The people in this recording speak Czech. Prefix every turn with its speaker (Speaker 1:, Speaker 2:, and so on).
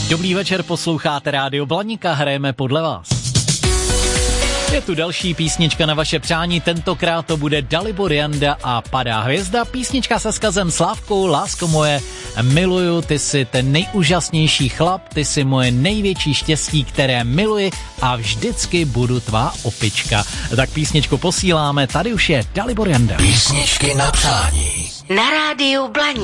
Speaker 1: Dobrý večer, posloucháte Rádio Blaníka, hrajeme podle vás. Je tu další písnička na vaše přání, tentokrát to bude Dalibor Janda a Padá hvězda, písnička se vzkazem Slávkou, lásko moje, miluju, ty jsi ten nejúžasnější chlap, ty jsi moje největší štěstí, které miluji a vždycky budu tvá opička. Tak písničku posíláme, tady už je Dalibor Janda.
Speaker 2: Písničky na přání.
Speaker 3: Na Rádiu Blaník.